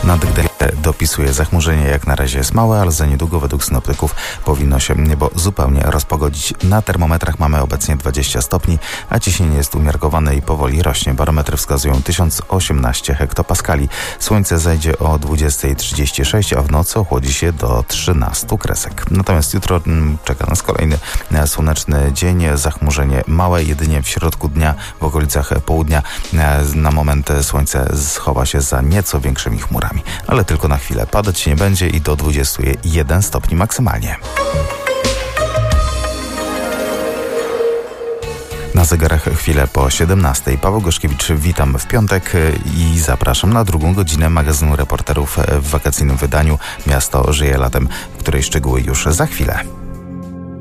Nad Gdańskiem dopisuje zachmurzenie, jak na razie jest małe, ale za niedługo według synoptyków powinno się niebo zupełnie rozpogodzić. Na termometrach mamy obecnie 20 stopni, a ciśnienie jest umiarkowane i powoli rośnie. Barometry wskazują 1018 hektopaskali. Słońce zajdzie o 20:36, a w nocy ochłodzi się do 13 kresek. Natomiast jutro czeka nas kolejny słoneczny dzień. Zachmurzenie małe, jedynie w środku dnia, w okolicach południa. Na moment słońce schowa się za nieco większymi chmurami, ale tylko na chwilę. Padać nie będzie i do 21 stopni maksymalnie. Na zegarach chwilę po 17:00. Paweł Goszkiewicz, witam w piątek i zapraszam na drugą godzinę magazynu reporterów w wakacyjnym wydaniu Miasto żyje latem, której szczegóły już za chwilę.